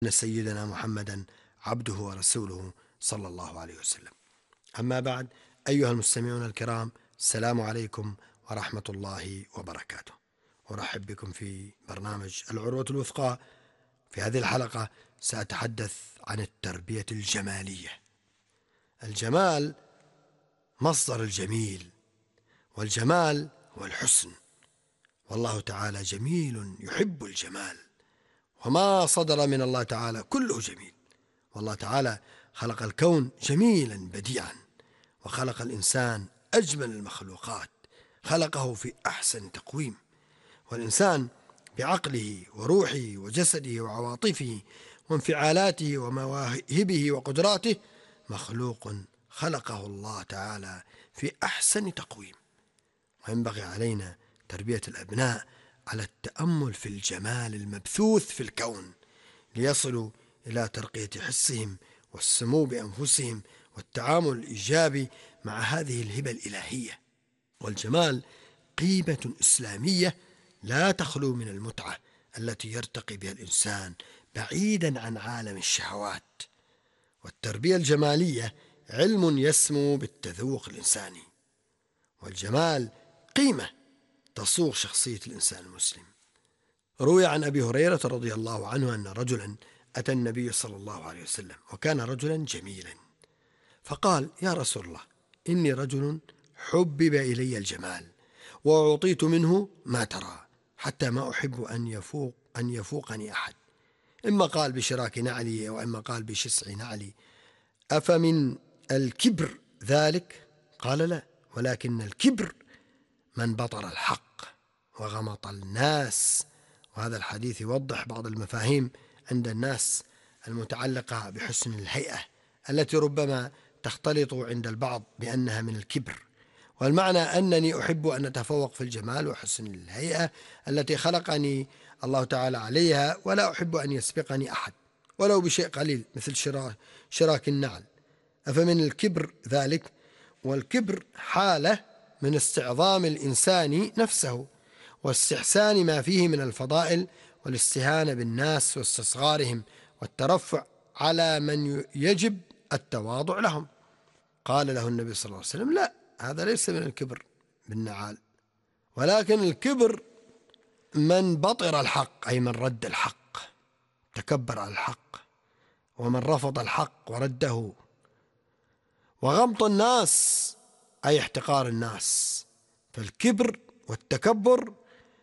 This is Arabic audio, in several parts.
سيدنا محمدا عبده ورسوله صلى الله عليه وسلم. أما بعد، أيها المستمعون الكرام، السلام عليكم ورحمة الله وبركاته. أرحب بكم في برنامج العروة الوثقى. في هذه الحلقة سأتحدث عن التربية الجمالية. الجمال مصدر الجميل، والجمال هو الحسن، والله تعالى جميل يحب الجمال، وما صدر من الله تعالى كله جميل. والله تعالى خلق الكون جميلا بديعا، وخلق الإنسان أجمل المخلوقات، خلقه في أحسن تقويم. والإنسان بعقله وروحه وجسده وعواطفه وانفعالاته ومواهبه وقدراته مخلوق خلقه الله تعالى في أحسن تقويم. وينبغي علينا تربية الأبناء على التأمل في الجمال المبثوث في الكون، ليصلوا إلى ترقية حسهم والسمو بأنفسهم والتعامل الإيجابي مع هذه الهبة الإلهية. والجمال قيمة إسلامية لا تخلو من المتعة التي يرتقي بها الإنسان بعيدا عن عالم الشهوات. والتربية الجمالية علم يسمو بالتذوق الإنساني، والجمال قيمة تصوغ شخصية الإنسان المسلم. روي عن أبي هريرة رضي الله عنه أن رجلا أتى النبي صلى الله عليه وسلم، وكان رجلا جميلا، فقال: يا رسول الله، إني رجل حبب إلي الجمال، وأعطيت منه ما ترى، حتى ما أحب أن يفوقني أحد. إما قال بشراك نعلي، وإما قال بشسع نعلي. أفمن الكبر ذلك؟ قال: لا، ولكن الكبر من بطر الحق وغمط الناس. وهذا الحديث يوضح بعض المفاهيم عند الناس المتعلقة بحسن الهيئة، التي ربما تختلط عند البعض بأنها من الكبر. والمعنى أنني أحب أن أتفوق في الجمال وحسن الهيئة التي خلقني الله تعالى عليها، ولا أحب أن يسبقني أحد ولو بشيء قليل مثل شراك النعل. أفمن الكبر ذلك؟ والكبر حالة من استعظام الإنسان نفسه، واستحسان ما فيه من الفضائل، والاستهانة بالناس واستصغارهم، والترفع على من يجب التواضع لهم. قال له النبي صلى الله عليه وسلم: لا، هذا ليس من الكبر بالنعال، ولكن الكبر من بطر الحق، أي من رد الحق، تكبر على الحق، ومن رفض الحق ورده. وغمط الناس أي احتقار الناس. فالكبر والتكبر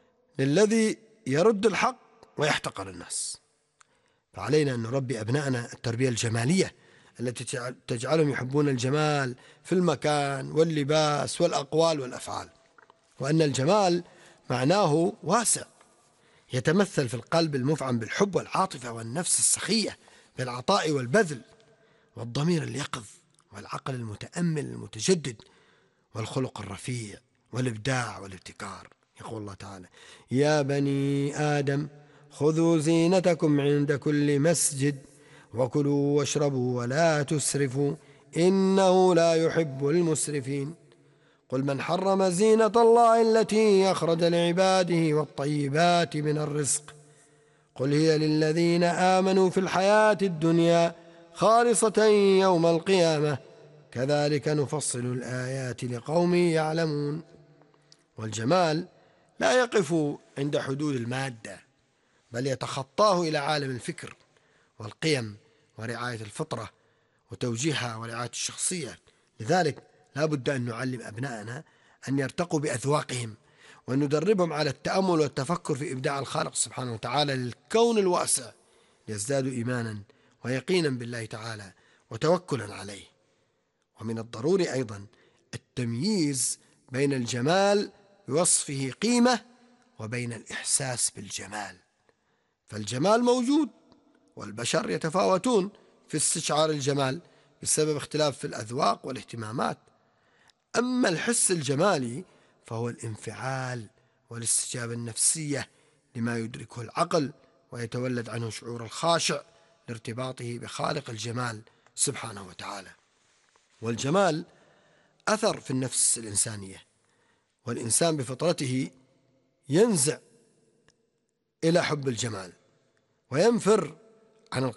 للذي يرد الحق ويحتقر الناس. فعلينا أن نربي أبنائنا التربية الجمالية التي تجعلهم يحبون الجمال في المكان واللباس والأقوال والأفعال. وأن الجمال معناه واسع، يتمثل في القلب المفعم بالحب والعاطفة والنفس السخية بالعطاء والبذل، والضمير اليقظ، والعقل المتأمل المتجدد، والخلق الرفيع، والإبداع والابتكار. يقول الله تعالى: يا بني آدم خذوا زينتكم عند كل مسجد وكلوا واشربوا ولا تسرفوا إنه لا يحب المسرفين. قل من حرم زينة الله التي أخرج لعباده والطيبات من الرزق قل هي للذين آمنوا في الحياة الدنيا خالصة يوم القيامة كذلك نفصل الآيات لقوم يعلمون. والجمال لا يقف عند حدود المادة، بل يتخطاه إلى عالم الفكر والقيم ورعاية الفطرة وتوجيهها ورعاية الشخصية. لذلك لا بد أن نعلم أبنائنا أن يرتقوا بأذواقهم، وأن ندربهم على التأمل والتفكر في إبداع الخالق سبحانه وتعالى للكون الواسع، ليزدادوا إيمانا ويقينا بالله تعالى وتوكلا عليه. ومن الضروري أيضا التمييز بين الجمال بوصفه قيمة وبين الإحساس بالجمال. فالجمال موجود، والبشر يتفاوتون في استشعار الجمال بسبب اختلاف في الأذواق والاهتمامات. أما الحس الجمالي فهو الانفعال والاستجابة النفسية لما يدركه العقل، ويتولد عنه شعور الخاشع لارتباطه بخالق الجمال سبحانه وتعالى. والجمال أثر في النفس الإنسانية، والإنسان بفطرته ينزع إلى حب الجمال وينفر عن